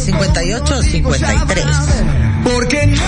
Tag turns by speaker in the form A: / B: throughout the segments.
A: 5853. Porque nos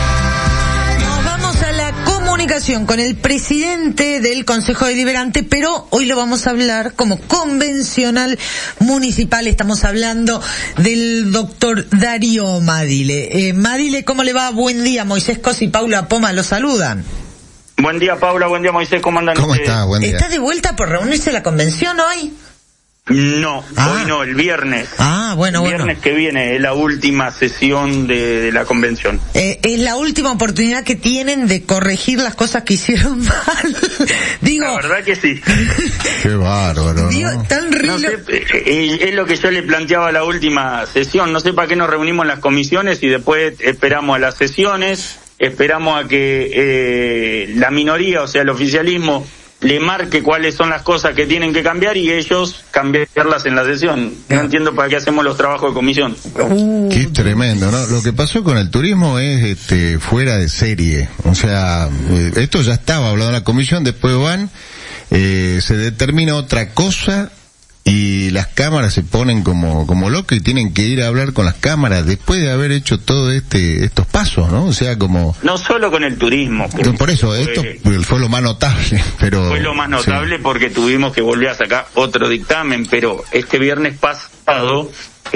A: vamos a la comunicación con el presidente del Consejo Deliberante, pero hoy lo vamos a hablar como convencional municipal. Estamos hablando del doctor Darío Madile. Madile, ¿cómo le va? Buen día. Moisés Cos y Paula Poma lo saludan.
B: Buen día, Paula. Buen día, Moisés. ¿Cómo andan?
C: ¿Cómo está? Buen día.
A: ¿Está de vuelta por reunirse la convención hoy?
B: No, hoy no, el viernes.
A: Bueno.
B: El viernes que viene es la última sesión de la convención.
A: Es la última oportunidad que tienen de corregir las cosas que hicieron mal. Digo,
B: la verdad que sí.
C: Qué bárbaro,
A: digo,
C: ¿no?
A: tan
B: No sé, es lo que yo le planteaba a la última sesión. No sé para qué nos reunimos en las comisiones y después esperamos a las sesiones, esperamos a que la minoría, o sea, el oficialismo, le marque cuáles son las cosas que tienen que cambiar y ellos cambiarlas en la sesión. No entiendo para qué hacemos los trabajos de comisión.
C: Qué tremendo, ¿no? Lo que pasó con el turismo es fuera de serie. O sea, esto ya estaba hablado en la comisión, después van, se determina otra cosa y las cámaras se ponen como locos y tienen que ir a hablar con las cámaras después de haber hecho todo estos pasos, ¿no? O sea, como...
B: No solo con el turismo.
C: Por eso, esto fue lo más notable, pero...
B: Fue lo más notable, sí. Porque tuvimos que volver a sacar otro dictamen, pero este viernes pasado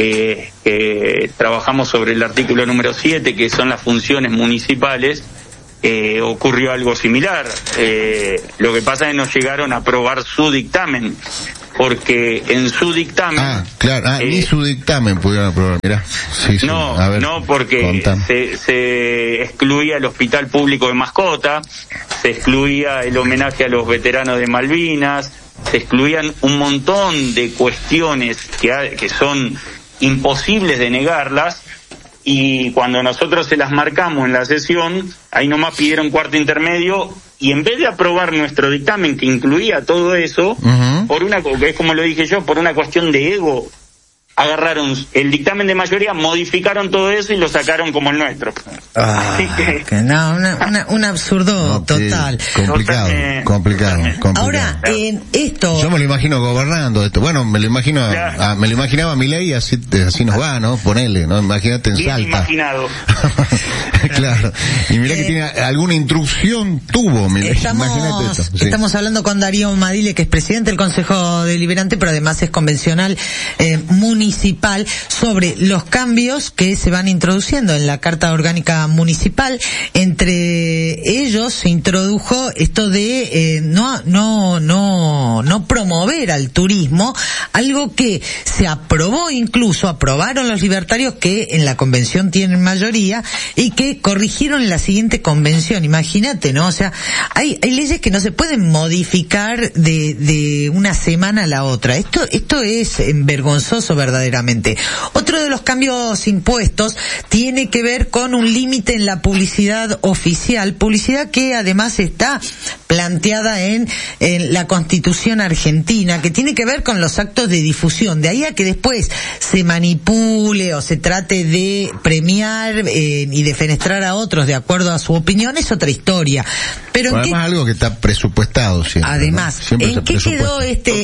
B: trabajamos sobre el artículo número 7, que son las funciones municipales. Ocurrió algo similar. Lo que pasa es que no llegaron a aprobar su dictamen, porque en su dictamen...
C: ni su dictamen pudieron aprobar, mirá. Sí,
B: no,
C: a ver,
B: no, porque se excluía el Hospital Público de Mascota, se excluía el homenaje a los veteranos de Malvinas, se excluían un montón de cuestiones que son imposibles de negarlas. Y cuando nosotros se las marcamos en la sesión, ahí nomás pidieron cuarto intermedio, y en vez de aprobar nuestro dictamen que incluía todo eso, es como lo dije yo, por una cuestión de ego, agarraron el dictamen de mayoría, modificaron todo eso y lo sacaron como el nuestro. Así que
A: un absurdo total.
C: Complicado.
A: Ahora, esto...
C: Yo me lo imagino gobernando esto. Bueno, me lo imaginaba a Milei, así nos va, ¿no? Ponele, ¿no? Imagínate en
B: bien
C: Salta.
B: Imaginado.
C: Claro. Y mirá que tiene alguna instrucción tuvo, Milei. Imagínate esto. Sí.
A: Estamos hablando con Darío Madile, que es presidente del Consejo Deliberante, pero además es convencional municipal, sobre los cambios que se van introduciendo en la Carta Orgánica Municipal. Entre ellos se introdujo esto de no promover al turismo, algo que se aprobaron los libertarios, que en la convención tienen mayoría, y que corrigieron en la siguiente convención. Imagínate, ¿no? O sea, hay leyes que no se pueden modificar de una semana a la otra. Esto es vergonzoso verdaderamente. Otro de los cambios impuestos tiene que ver con un límite en la publicidad oficial, publicidad que además está planteada en la Constitución argentina, que tiene que ver con los actos de difusión. De ahí a que después se manipule o se trate de premiar y defenestrar a otros de acuerdo a su opinión es otra historia. Pero
C: además algo que está presupuestado siempre.
A: Además,
C: ¿no? Siempre
A: ¿en qué quedó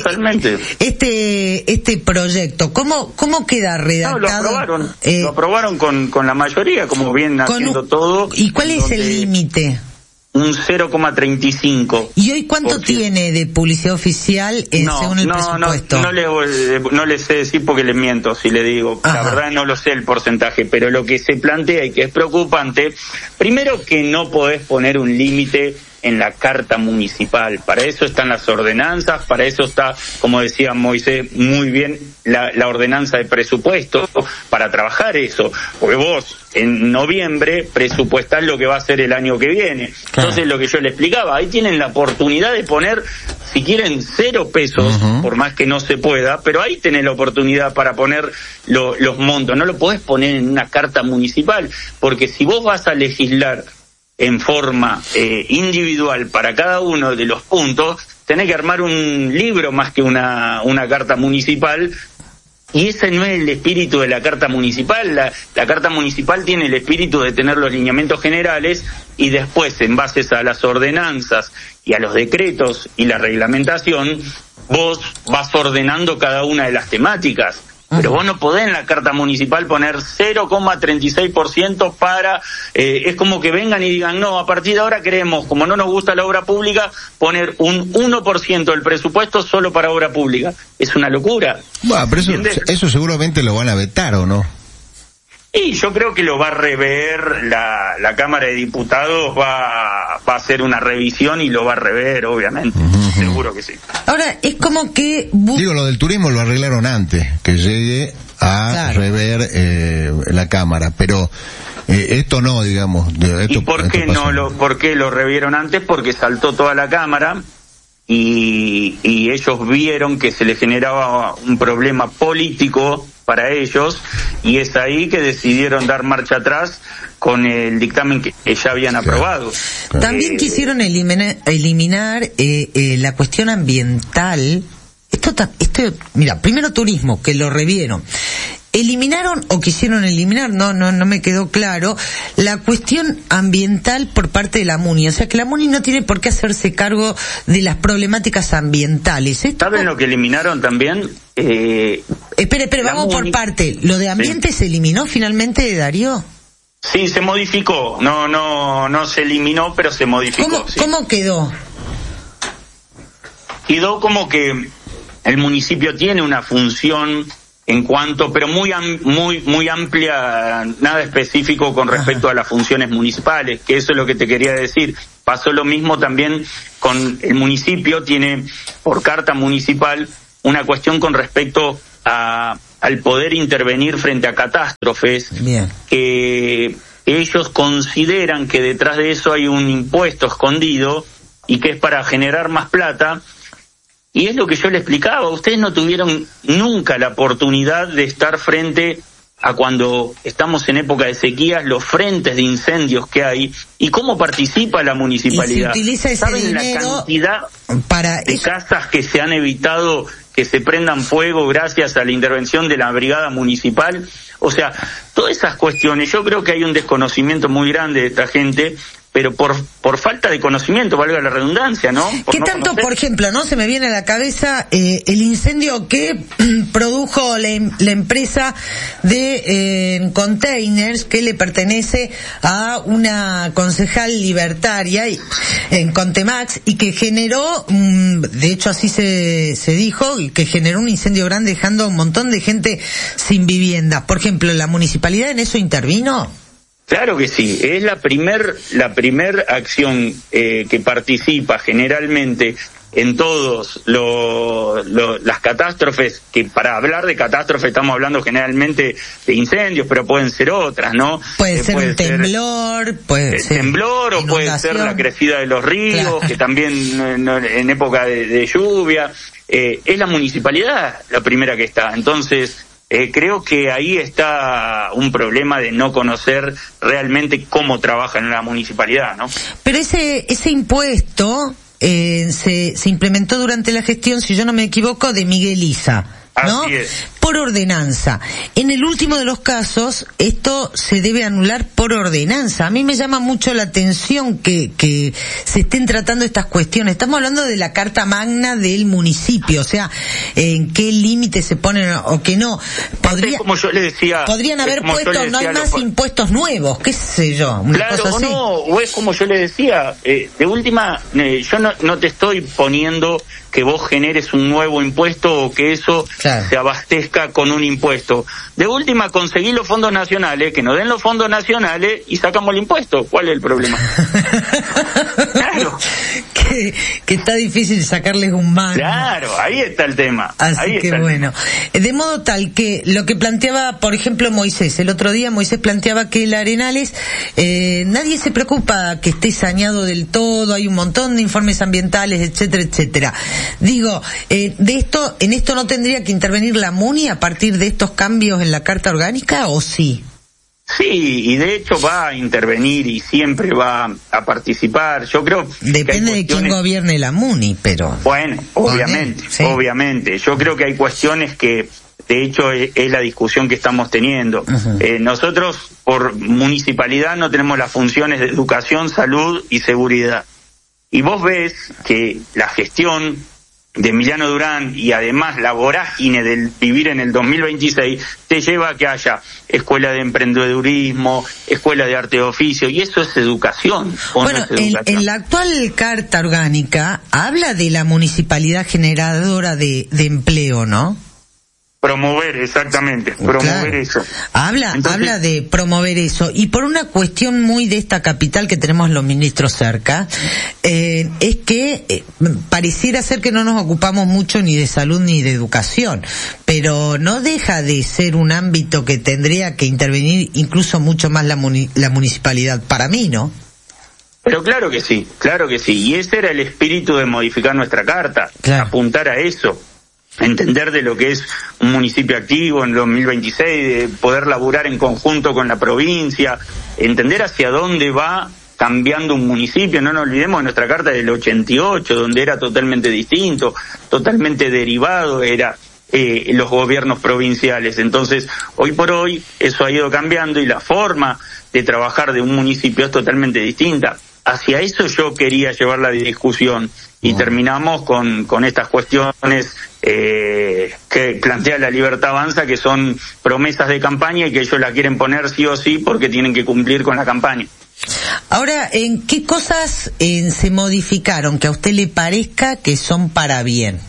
A: este proyecto? ¿Cómo queda redactado?
B: No, lo aprobaron con la mayoría, como bien haciendo todo.
A: ¿Y cuál es el límite?
B: Un 0,35.
A: ¿Y hoy cuánto tiene de publicidad oficial según el presupuesto?
B: No le sé decir porque le miento si le digo. La verdad no lo sé el porcentaje, pero lo que se plantea y que es preocupante, primero que no podés poner un límite en la carta municipal. Para eso están las ordenanzas, para eso está, como decía Moisés muy bien, la ordenanza de presupuesto, para trabajar eso. Porque vos, en noviembre, presupuestás lo que va a ser el año que viene. Claro. Entonces, lo que yo le explicaba, ahí tienen la oportunidad de poner, si quieren, 0 pesos, por más que no se pueda, pero ahí tenés la oportunidad para poner los montos. No lo podés poner en una carta municipal, porque si vos vas a legislar en forma individual para cada uno de los puntos, tenés que armar un libro más que una carta municipal, y ese no es el espíritu de la carta municipal. La carta municipal tiene el espíritu de tener los lineamientos generales y después, en base a las ordenanzas y a los decretos y la reglamentación, vos vas ordenando cada una de las temáticas. Pero vos no podés en la carta municipal poner 0,36% para, es como que vengan y digan, no, a partir de ahora queremos, como no nos gusta la obra pública, poner un 1% del presupuesto solo para obra pública. Es una locura.
C: Bueno, pero eso seguramente lo van a vetar, ¿o no?
B: Y yo creo que lo va a rever la Cámara de Diputados, va a hacer una revisión y lo va a rever, obviamente. Seguro que sí.
A: Ahora, es como que...
C: Digo, lo del turismo lo arreglaron antes, que llegue a rever la Cámara, pero esto no, digamos.
B: ¿Y por qué por qué lo revieron antes? Porque saltó toda la Cámara y ellos vieron que se les generaba un problema político para ellos, y es ahí que decidieron dar marcha atrás con el dictamen que ya habían aprobado.
A: También quisieron eliminar la cuestión ambiental. Esto, mira, primero turismo, que lo revieron. ¿Eliminaron o quisieron eliminar? No me quedó claro. La cuestión ambiental por parte de la MUNI. O sea, que la MUNI no tiene por qué hacerse cargo de las problemáticas ambientales.
B: ¿Saben lo que eliminaron también?
A: Espere, vamos por parte. ¿Lo de ambiente se eliminó finalmente, Darío?
B: Sí, se modificó. No se eliminó, pero se modificó.
A: ¿Cómo quedó?
B: Quedó como que el municipio tiene una función en cuanto, pero muy amplia, nada específico con respecto a las funciones municipales, que eso es lo que te quería decir. Pasó lo mismo también con el municipio, tiene por carta municipal una cuestión con respecto al poder intervenir frente a catástrofes.
A: Bien.
B: Que ellos consideran que detrás de eso hay un impuesto escondido y que es para generar más plata. Y es lo que yo le explicaba, ustedes no tuvieron nunca la oportunidad de estar frente a, cuando estamos en época de sequías, los frentes de incendios que hay y cómo participa la municipalidad.
A: Y se utiliza ese
B: ¿Saben
A: dinero
B: la cantidad
A: para
B: de casas que se han evitado que se prendan fuego gracias a la intervención de la brigada municipal? O sea, todas esas cuestiones, yo creo que hay un desconocimiento muy grande de esta gente, pero por falta de conocimiento, valga la redundancia, ¿no?
A: ¿Qué tanto, por ejemplo, no se me viene a la cabeza el incendio que produjo la empresa de containers que le pertenece a una concejal libertaria en Contemax y que generó, de hecho así se dijo, que generó un incendio grande dejando a un montón de gente sin vivienda? Por ejemplo, ¿la municipalidad en eso intervino?
B: Claro que sí, es la primer acción que participa generalmente en todos las catástrofes, que para hablar de catástrofes estamos hablando generalmente de incendios, pero pueden ser otras, ¿no?
A: Puede ser un temblor, puede ser
B: temblor, o puede ser la crecida de los ríos, claro, que también en época de lluvia, es la municipalidad la primera que está. Entonces, creo que ahí está un problema de no conocer realmente cómo trabaja en la municipalidad, ¿no?
A: Pero ese impuesto se implementó durante la gestión, si yo no me equivoco, de Miguel Isa, ¿no?
B: Así es.
A: Por ordenanza. En el último de los casos, esto se debe anular por ordenanza. A mí me llama mucho la atención que se estén tratando estas cuestiones. Estamos hablando de la Carta Magna del municipio, o sea, en qué límites se ponen o qué no.
B: Como yo le decía,
A: podrían haber puesto, no hay más impuestos nuevos, qué sé yo, una
B: claro,
A: cosa así.
B: O es como yo le decía, de última, yo no te estoy poniendo que vos generes un nuevo impuesto o que eso se abastezca con un impuesto. De última, conseguí los fondos nacionales, que nos den los fondos nacionales y sacamos el impuesto. ¿Cuál es el problema? Claro.
A: Que está difícil sacarles un mango.
B: Claro, ahí está el tema.
A: Así que bueno. De modo tal que lo que planteaba, por ejemplo, Moisés, el otro día Moisés planteaba que el Arenales, nadie se preocupa que esté saneado del todo, hay un montón de informes ambientales, etcétera, etcétera. Digo, en esto no tendría que intervenir la MUNI a partir de estos cambios en la Carta Orgánica, ¿o sí?
B: Sí, y de hecho va a intervenir y siempre va a participar. Yo creo
A: depende de quién gobierne la MUNI, pero
B: bueno, obviamente, sí. Obviamente. Yo creo que hay cuestiones que, de hecho, es la discusión que estamos teniendo. Uh-huh. Nosotros, por municipalidad, no tenemos las funciones de educación, salud y seguridad. Y vos ves que la gestión de Emiliano Durán y además la vorágine del vivir en el 2026 te lleva a que haya escuela de emprendedurismo, escuela de arte de oficio, y eso es educación.
A: Bueno, en la actual Carta Orgánica habla de la municipalidad generadora de empleo, ¿no?
B: Promover, exactamente, promover claro. Eso.
A: Habla de promover eso, y por una cuestión muy de esta capital que tenemos los ministros cerca, es que pareciera ser que no nos ocupamos mucho ni de salud ni de educación, pero no deja de ser un ámbito que tendría que intervenir incluso mucho más la municipalidad, para mí, ¿no?
B: Pero claro que sí, y ese era el espíritu de modificar nuestra carta, claro. Apuntar a eso. Entender de lo que es un municipio activo en 2026, de poder laburar en conjunto con la provincia, entender hacia dónde va cambiando un municipio. No nos olvidemos de nuestra carta del 88, donde era totalmente distinto, totalmente derivado, era los gobiernos provinciales. Entonces, hoy por hoy, eso ha ido cambiando y la forma de trabajar de un municipio es totalmente distinta. Hacia eso yo quería llevar la discusión y terminamos con estas cuestiones que plantea la Libertad Avanza, que son promesas de campaña y que ellos la quieren poner sí o sí porque tienen que cumplir con la campaña.
A: Ahora, ¿en qué cosas se modificaron que a usted le parezca que son para bien?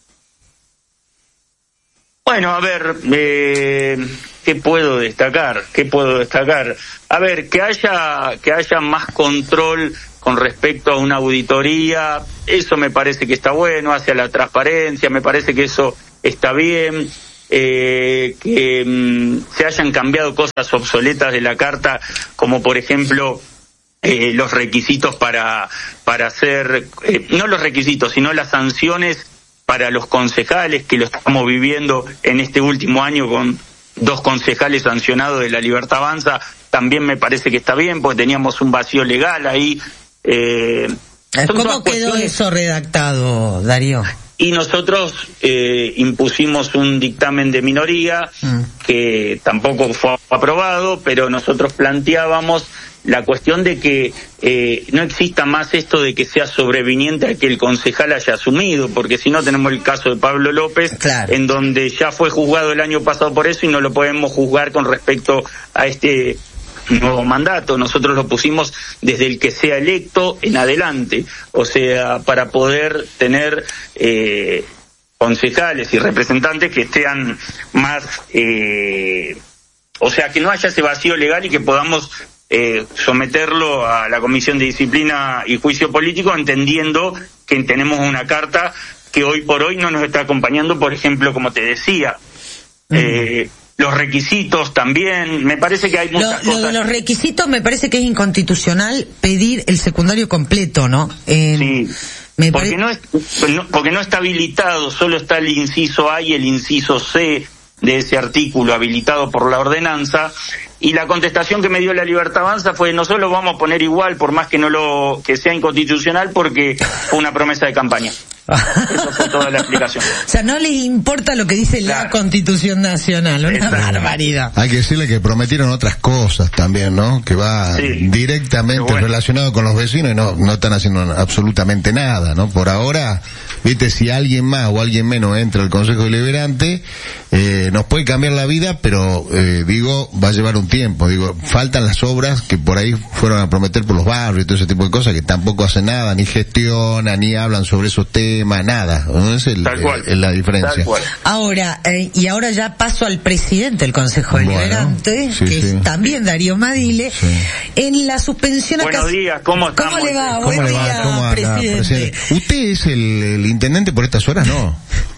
B: Bueno, a ver, ¿qué puedo destacar? A ver, que haya más control con respecto a una auditoría, eso me parece que está bueno, hacia la transparencia, me parece que eso está bien, que se hayan cambiado cosas obsoletas de la carta, como por ejemplo los requisitos para hacer, no los requisitos, sino las sanciones para los concejales, que lo estamos viviendo en este último año con 2 concejales sancionados de la Libertad Avanza. También me parece que está bien, porque teníamos un vacío legal ahí.
A: ¿Cómo quedó eso redactado, Darío?
B: Y nosotros impusimos un dictamen de minoría que tampoco fue aprobado, pero nosotros planteábamos la cuestión de que no exista más esto de que sea sobreviniente a que el concejal haya asumido, porque si no tenemos el caso de Pablo López, claro, en donde ya fue juzgado el año pasado por eso y no lo podemos juzgar con respecto a este nuevo mandato. Nosotros lo pusimos desde el que sea electo en adelante, o sea, para poder tener concejales y representantes que estén más, o sea, que no haya ese vacío legal y que podamos someterlo a la Comisión de Disciplina y Juicio Político, entendiendo que tenemos una carta que hoy por hoy no nos está acompañando, por ejemplo, como te decía, los requisitos también, me parece que hay muchas cosas.
A: Lo de los requisitos me parece que es inconstitucional pedir el secundario completo, ¿no?
B: Sí, porque no está habilitado, solo está el inciso A y el inciso C de ese artículo habilitado por la ordenanza, y la contestación que me dio la Libertad Avanza fue: nosotros lo vamos a poner igual, por más que sea inconstitucional, porque fue una promesa de campaña. Eso fue toda la explicación.
A: O sea, no les importa lo que dice la Constitución Nacional, una barbaridad.
C: Hay que decirle que prometieron otras cosas también, ¿no? Que va directamente relacionado con los vecinos y no están haciendo absolutamente nada, ¿no? Por ahora, viste, si alguien más o alguien menos entra al Consejo Deliberante, nos puede cambiar la vida, pero va a llevar un tiempo. Faltan las obras que por ahí fueron a prometer por los barrios y todo ese tipo de cosas, que tampoco hacen nada, ni gestionan, ni hablan sobre esos temas, nada. ¿No? Es la diferencia.
A: Ahora, y ahora ya paso al presidente del Consejo Deliberante, es también Darío Madile. Sí. En la suspensión...
B: Buenos días, ¿cómo estamos?
A: ¿Cómo le va? Buen día, presidente.
C: ¿Usted es el intendente por estas horas? No.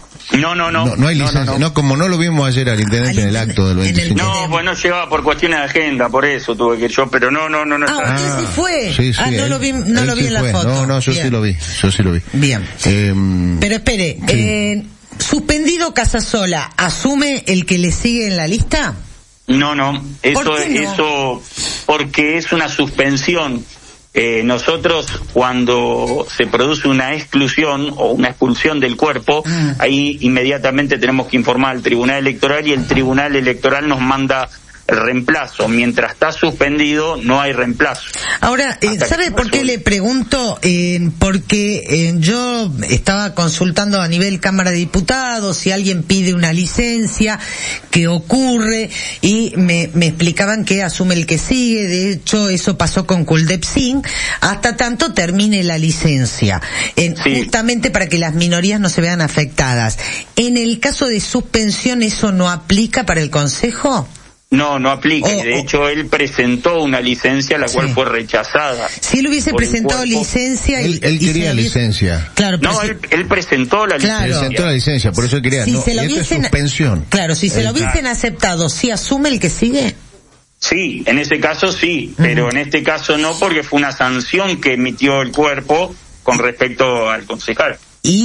C: No hay licencia, no, como no lo vimos ayer al intendente en el acto del 25.
B: No, pues no llegaba por cuestiones de agenda, por eso tuve que yo, pero no.
A: ¿Usted sí fue? Sí, no lo vi en la foto.
C: No, yo sí lo vi.
B: Bien.
A: Pero espere, suspendido Casasola, ¿asume el que le sigue en la lista?
B: No, eso porque es una suspensión. Nosotros, cuando se produce una exclusión o una expulsión del cuerpo, ahí inmediatamente tenemos que informar al Tribunal Electoral, y el Tribunal Electoral nos manda el reemplazo. Mientras está suspendido, no hay reemplazo.
A: Ahora, ¿sabe por qué le pregunto? Porque yo estaba consultando a nivel Cámara de Diputados si alguien pide una licencia, qué ocurre, y me explicaban que asume el que sigue. De hecho, eso pasó con Kuldep Singh, hasta tanto termine la licencia, justamente para que las minorías no se vean afectadas. En el caso de suspensión, ¿eso no aplica para el Consejo?
B: No, no aplica. De hecho, él presentó una licencia la cual fue rechazada.
A: Si él hubiese presentado licencia...
C: Él quería licencia.
B: Claro, no, él presentó la licencia.
C: Presentó la licencia, por eso quería...
A: Si se lo hubiesen,
C: suspensión.
A: Claro, si se lo hubiesen aceptado, ¿sí asume el que sigue?
B: Sí, en ese caso sí, pero en este caso no, porque fue una sanción que emitió el cuerpo con respecto al concejal.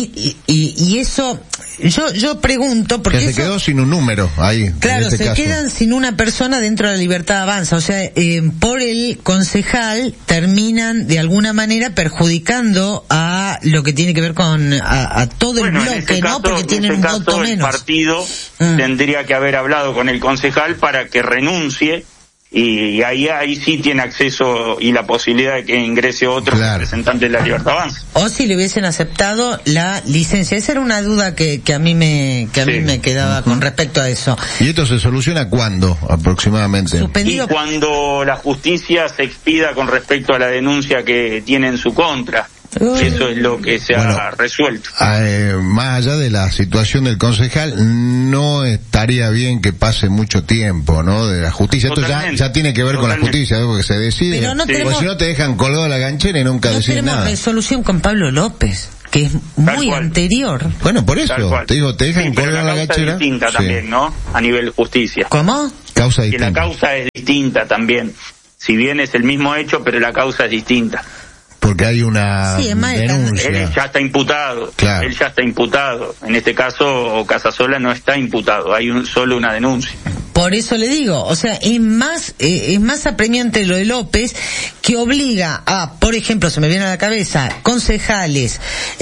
A: Y eso, yo pregunto, porque
C: que se quedó sin un número ahí.
A: Claro,
C: en este caso
A: quedan sin una persona dentro de la Libertad Avanza, o sea, por el concejal terminan de alguna manera perjudicando a lo que tiene que ver con a todo el bloque, ¿no? Porque tienen un voto menos.
B: El partido tendría que haber hablado con el concejal para que renuncie. Y ahí sí tiene acceso y la posibilidad de que ingrese otro representante de la Libertad Avanza.
A: O si le hubiesen aceptado la licencia. Esa era una duda que a mí me quedaba con respecto a eso.
C: ¿Y esto se soluciona cuándo aproximadamente?
A: Suspendido.
B: Y cuando la justicia se expida con respecto a la denuncia que tiene en su contra. Eso es lo que se ha resuelto.
C: Más allá de la situación del concejal, no estaría bien que pase mucho tiempo, ¿no? De la justicia. Totalmente. Esto ya tiene que ver con la justicia, ¿no? Porque se decide.
A: Pero no tenemos,
C: porque si no te dejan colgado la ganchera y nunca decís nada. No tenemos
A: resolución con Pablo López, que es muy anterior.
C: Bueno, por eso, te digo, te dejan colgado la ganchera.
B: Es distinta también, ¿no? A nivel justicia.
A: ¿Cómo?
C: Causa distinta.
B: Y la causa es distinta también. Si bien es el mismo hecho, pero la causa es distinta.
C: Porque hay una denuncia.
B: Él ya está imputado.
C: Claro.
B: Él ya está imputado. En este caso, Casasola no está imputado. Hay solo una denuncia.
A: Por eso le digo, o sea, es más apremiante lo de López, que obliga a, por ejemplo, se me viene a la cabeza, concejalas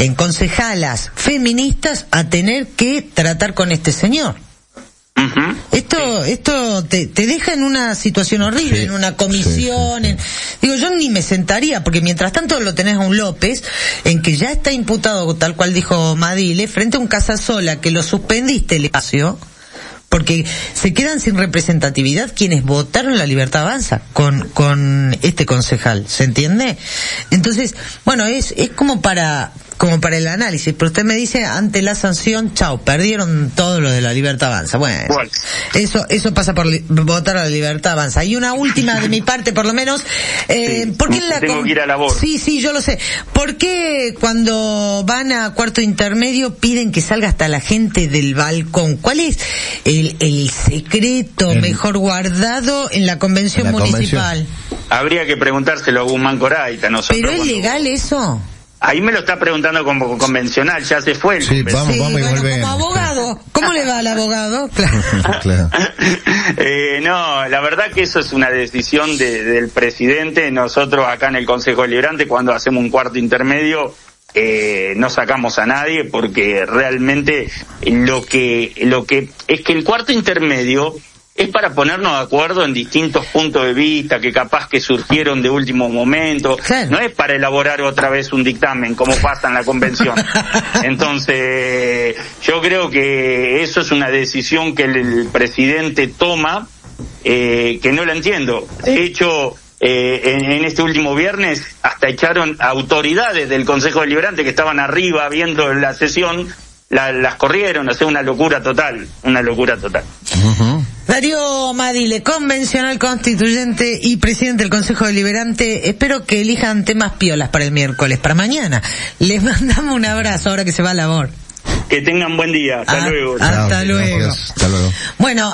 A: feministas a tener que tratar con este señor. Esto te deja en una situación horrible, en una comisión, digo, yo ni me sentaría, porque mientras tanto lo tenés a un López, en que ya está imputado, tal cual dijo Madile, frente a un Casasola que lo suspendiste el espacio, porque se quedan sin representatividad quienes votaron la Libertad Avanza con este concejal, ¿se entiende? Entonces, bueno, es como para el análisis, pero usted me dice, ante la sanción, chao, perdieron todo lo de la Libertad Avanza. Bueno, eso pasa por votar a la Libertad Avanza. Y una última de mi parte, por lo menos, ¿por qué
B: tengo que ir a labor?
A: Sí, yo lo sé. ¿Por qué cuando van a cuarto intermedio piden que salga hasta la gente del balcón? ¿Cuál es el secreto mejor guardado en la convención municipal?
B: Habría que preguntárselo a Guzmán Coraita.
A: ¿Pero es legal eso?
B: Ahí me lo está preguntando como convencional, ya se fue.
C: Vamos y volvemos.
A: Como abogado, ¿cómo le va al abogado?
C: Claro.
B: No, la verdad que eso es una decisión del presidente. Nosotros acá en el Consejo Deliberante, cuando hacemos un cuarto intermedio, no sacamos a nadie, porque realmente lo que es que el cuarto intermedio es para ponernos de acuerdo en distintos puntos de vista que capaz que surgieron de último momento. Claro. No es para elaborar otra vez un dictamen como pasa en la convención. Entonces, yo creo que eso es una decisión que el presidente toma, que no la entiendo. De hecho, en este último viernes hasta echaron autoridades del Consejo Deliberante que estaban arriba viendo la sesión, las corrieron. O sea, una locura total.
A: Darío Madile, convencional constituyente y presidente del Consejo Deliberante. Espero que elijan temas piolas para el miércoles, para mañana. Les mandamos un abrazo ahora que se va a labor.
B: Que tengan buen día. Hasta luego.
A: Hasta luego.
C: Hasta luego.
A: Bueno,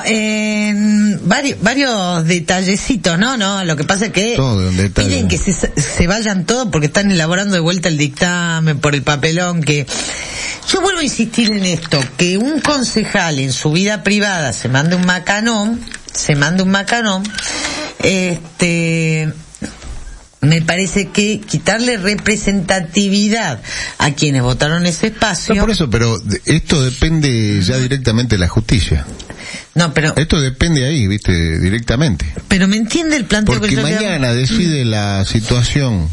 A: varios detallecitos, ¿no? Lo que pasa es que piden que se vayan todos porque están elaborando de vuelta el dictamen por el papelón que... Yo vuelvo a insistir en esto, que un concejal en su vida privada se mande un macanón, me parece que quitarle representatividad a quienes votaron ese espacio...
C: No, por eso, pero esto depende ya directamente de la justicia.
A: No, pero...
C: Esto depende ahí, viste, directamente.
A: Pero me entiende el planteo
C: porque
A: que yo
C: mañana decide la situación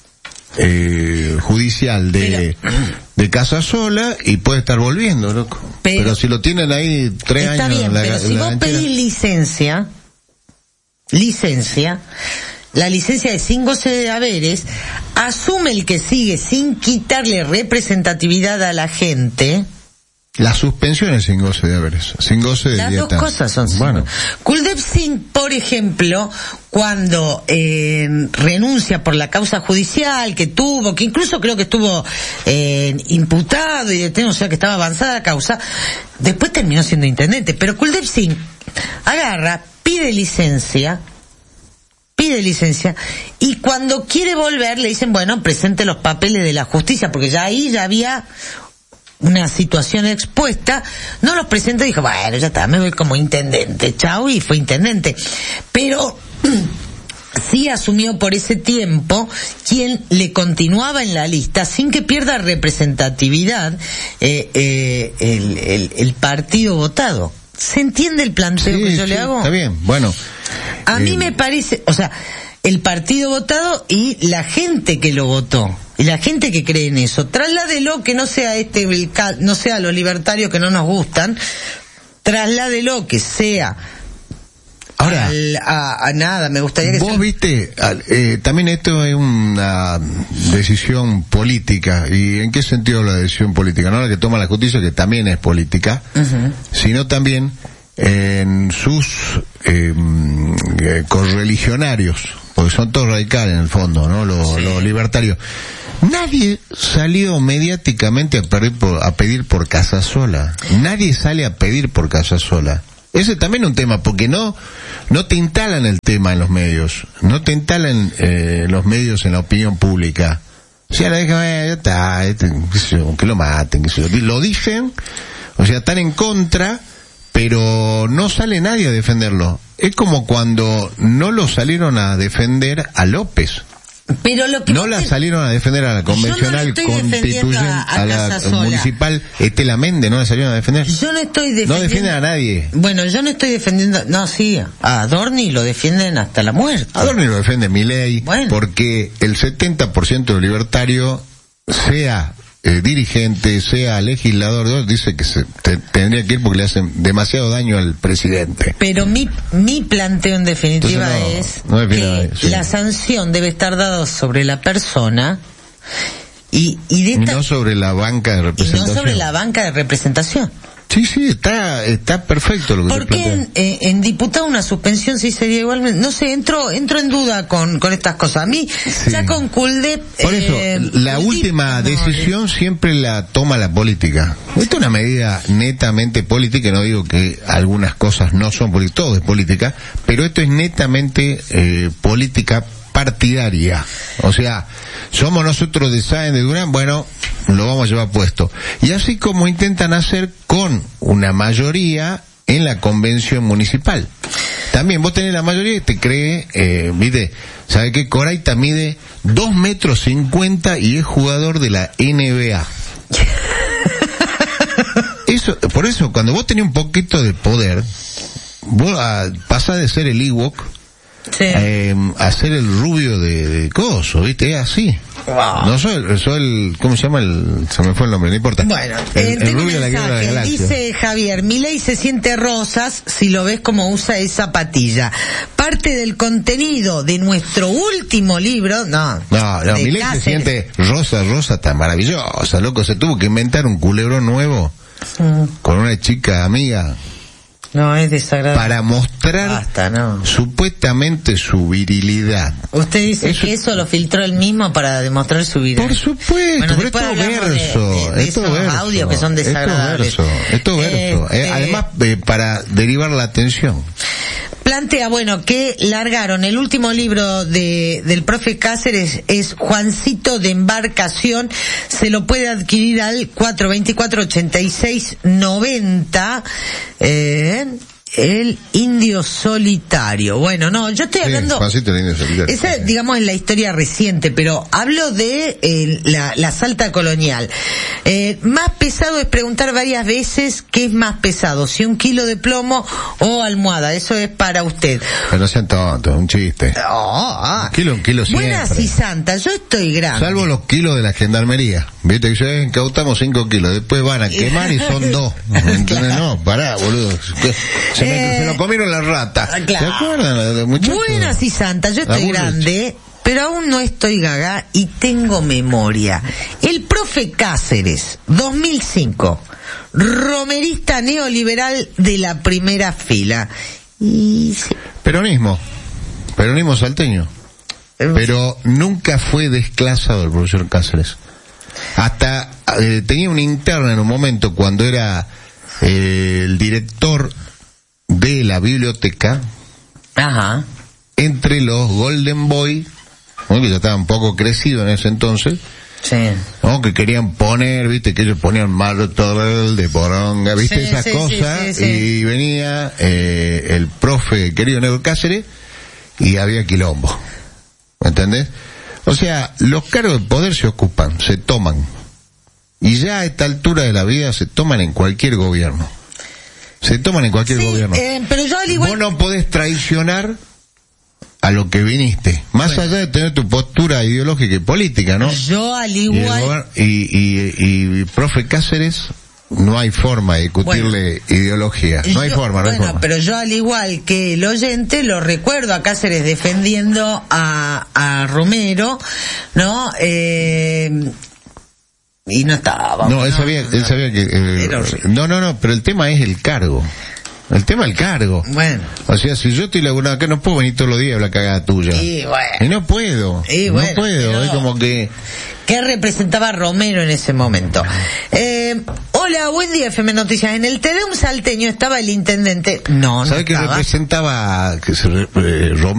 C: judicial de Casasola y puede estar volviendo, loco. Pero si lo tienen ahí 3 años...
A: Está bien, pero si vos pedís licencia, la licencia de sin goce de haberes, asume el que sigue sin quitarle representatividad a la gente.
C: Las suspensiones sin goce de haberes, sin goce de
A: las
C: dieta.
A: Dos cosas son. Bueno. Kuldev Singh, por ejemplo, cuando renuncia por la causa judicial que tuvo, que incluso creo que estuvo imputado y detenido, o sea que estaba avanzada la causa, después terminó siendo intendente. Pero Kuldev Singh agarra, pide licencia, y cuando quiere volver le dicen, bueno, presente los papeles de la justicia, porque ya ahí ya había una situación expuesta, no los presentó y dijo, bueno, ya está, me voy como intendente, chao, y fue intendente. Pero sí asumió por ese tiempo quien le continuaba en la lista sin que pierda representatividad el partido votado. ¿Se entiende el planteo que yo le hago?
C: Está bien, bueno.
A: A mí me parece, o sea, el partido votado y la gente que lo votó. Y la gente que cree en eso, trasládelo, que no sea no sea los libertarios que no nos gustan, trasládelo que sea. Ahora, a nada, me gustaría que...
C: Vos viste, también esto es una decisión política. ¿Y en qué sentido la decisión política? No la que toma la justicia, que también es política, sino también en sus correligionarios, porque son todos radicales en el fondo, ¿no? Los libertarios. Nadie salió mediáticamente a pedir por Casasola. Nadie sale a pedir por Casasola. Ese también es un tema, porque no te instalan el tema en los medios, no te instalan los medios en la opinión pública. O sea, la dejan, ya está, que lo maten, lo dicen, o sea, están en contra, pero no sale nadie a defenderlo. Es como cuando no lo salieron a defender a López.
A: Pero lo que
C: no la salieron a defender a la convencional constituyente, a la municipal Estela Méndez, no la salieron a defender.
A: Yo no estoy defendiendo.
C: No defienden a nadie.
A: Bueno, yo no estoy defendiendo. No, sí, a Adorni lo defienden hasta la muerte.
C: Adorni lo defiende Milei, porque el 70% de los libertarios, sea dirigente, sea legislador, dice que tendría que ir porque le hacen demasiado daño al presidente.
A: Pero mi planteo en definitiva es que la sanción debe estar dada sobre la persona y
C: no sobre la banca de representación.
A: Y no sobre la banca de representación.
C: Sí, está perfecto lo que
A: ¿Por qué en diputado una suspensión sí sería igualmente? No sé, entro en duda con estas cosas. A mí, ya con Kuldev...
C: Por eso, la última decisión siempre la toma la política. Esta es una medida netamente política, no digo que algunas cosas no son políticas, todo es política, pero esto es netamente política partidaria. O sea, somos nosotros de Sáenz de Durán, bueno, lo vamos a llevar puesto. Y así como intentan hacer con una mayoría en la convención municipal. También vos tenés la mayoría y te cree, viste, ¿sabe qué? Coraita mide 2,50 m y es jugador de la NBA. Por eso, cuando vos tenés un poquito de poder, vos pasás de ser el Ewok a ser el rubio de coso, ¿viste? Es así. Wow. No soy el, ¿cómo se llama? Se me fue el nombre, no importa.
A: Bueno,
C: el rubio de la Guerra de la Galaxia.
A: Dice Javier, Milei se siente rosas si lo ves como usa esa patilla. Parte del contenido de nuestro último libro, no,
C: Milei se siente rosa tan maravillosa, loco, se tuvo que inventar un culebrón nuevo con una chica amiga.
A: No, es desagradable.
C: Para mostrar supuestamente su virilidad.
A: Usted dice que eso lo filtró él mismo para demostrar su virilidad.
C: Por supuesto, pero es todo verso.
A: De esos audios que son desagradables.
C: Es todo verso. Además, para derivar la atención.
A: Plantea, que largaron el último libro del profe Cáceres, es Juancito de Embarcación, se lo puede adquirir al 424-8690, El indio solitario. Bueno, no, yo estoy hablando...
C: Juancito, el indio solitario.
A: Esa, digamos, es la historia reciente, pero hablo de la Salta colonial. Más pesado es preguntar varias veces qué es más pesado, si 1 kilo de plomo o almohada. Eso es para usted.
C: Pero no sean tontos, un chiste. Un kilo siempre.
A: Buenas y santas, yo estoy grande.
C: Salvo los kilos de la gendarmería. Viste que ya incautamos 5 kilos, después van a quemar y son 2. ¿Entendés? No, pará, boludo. Se lo comieron la rata.
A: Claro.
C: ¿Se acuerdan de muchachos?
A: Buenas y santas, yo estoy grande, pero aún no estoy gaga y tengo memoria. El profe Cáceres, 2005, romerista neoliberal de la primera fila. Y... Peronismo
C: salteño. Pero nunca fue desclasado el profesor Cáceres. Hasta tenía una interna en un momento cuando era el director de la biblioteca.
A: Ajá.
C: Entre los Golden Boy, que ya estaban un poco crecidos en ese entonces.
A: Sí.
C: ¿No? Que querían poner, viste, que ellos ponían Martorell de Poronga, viste, esas cosas. Sí. Y venía el profe querido Negro Cáceres y había quilombo. ¿Entendés? O sea, los cargos de poder se ocupan, se toman. Y ya a esta altura de la vida se toman en cualquier gobierno. Gobierno.
A: Pero yo al igual...
C: Vos no podés traicionar a lo que viniste. Más allá de tener tu postura ideológica y política, ¿no?
A: Yo al igual...
C: Y profe Cáceres, no hay forma de discutirle ideología. No hay forma.
A: Pero yo al igual que el oyente lo recuerdo a Cáceres defendiendo a Romero, ¿no? Y no estaba.
C: No, él sabía que... No, pero el tema es el cargo. El tema del cargo.
A: Bueno.
C: O sea, si yo estoy laburando acá, no puedo venir todos los días a hablar cagada tuya.
A: Y bueno.
C: Y no puedo.
A: Pero...
C: Es como que...
A: ¿Qué representaba Romero en ese momento? Hola, buen día, FM Noticias. En el Tedeum salteño estaba el intendente. No,
C: ¿sabe qué representaba Romero?